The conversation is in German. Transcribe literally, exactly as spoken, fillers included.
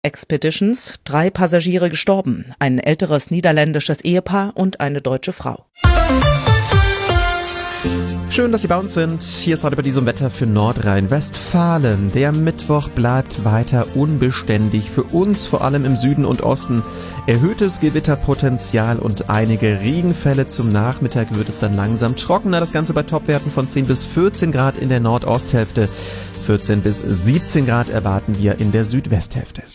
Expeditions, drei Passagiere gestorben, ein älteres niederländisches Ehepaar und eine deutsche Frau. Schön, dass Sie bei uns sind. Hier ist heute bei diesem Wetter für Nordrhein-Westfalen. Der Mittwoch bleibt weiter unbeständig. Für uns, vor allem im Süden und Osten, erhöhtes Gewitterpotenzial und einige Regenfälle. Zum Nachmittag wird es dann langsam trockener. Das Ganze bei Topwerten von zehn bis vierzehn Grad in der Nordosthälfte. vierzehn bis siebzehn Grad erwarten wir in der Südwesthälfte.